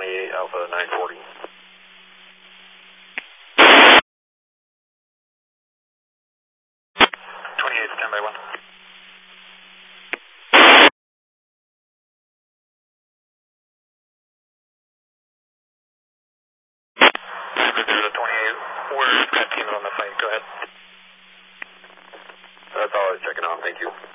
28 Alpha 940. 28, standby 1. There's a 28. We're got teams on the site. Go ahead. That's all I was checking on. Thank you.